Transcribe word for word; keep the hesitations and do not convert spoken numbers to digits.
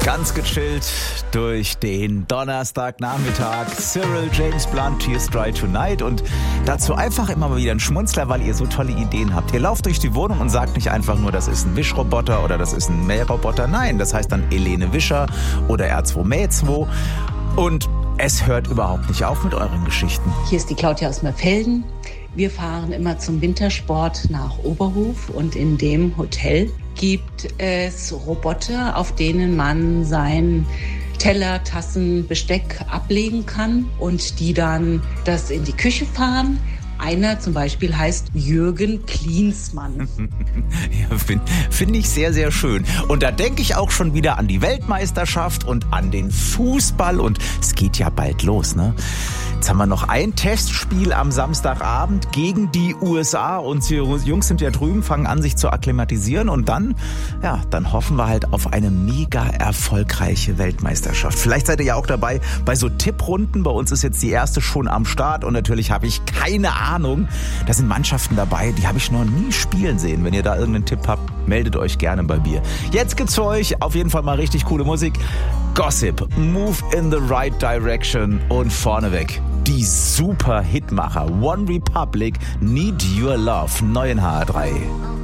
Ganz gechillt durch den Donnerstagnachmittag. Cyril, James Blunt, Tears Dry Tonight. Und dazu einfach immer mal wieder ein Schmunzler, weil ihr so tolle Ideen habt. Ihr lauft durch die Wohnung und sagt nicht einfach nur, das ist ein Wischroboter oder das ist ein Mähroboter. Nein, das heißt dann Elene Wischer oder R zwei Mäh zwei. Und es hört überhaupt nicht auf mit euren Geschichten. Hier ist die Claudia aus Merfelden. Wir fahren immer zum Wintersport nach Oberhof und in dem Hotel gibt es Roboter, auf denen man sein Teller, Tassen, Besteck ablegen kann und die dann das in die Küche fahren. Einer zum Beispiel heißt Jürgen Klinsmann. Ja, finde find ich sehr, sehr schön. Und da denke ich auch schon wieder an die Weltmeisterschaft und an den Fußball. Und es geht ja bald los, ne? Jetzt haben wir noch ein Testspiel am Samstagabend gegen die U S A. Und die Jungs sind ja drüben, fangen an, sich zu akklimatisieren. Und dann, ja, dann hoffen wir halt auf eine mega erfolgreiche Weltmeisterschaft. Vielleicht seid ihr ja auch dabei bei so Tipprunden. Bei uns ist jetzt die erste schon am Start. Und natürlich habe ich keine Ahnung. Da sind Mannschaften dabei, die habe ich noch nie spielen sehen. Wenn ihr da irgendeinen Tipp habt, meldet euch gerne bei mir. Jetzt gibt's für euch auf jeden Fall mal richtig coole Musik. Gossip, Move in the Right Direction und vorneweg die super Hitmacher One Republic, Need Your Love, neu in H R drei.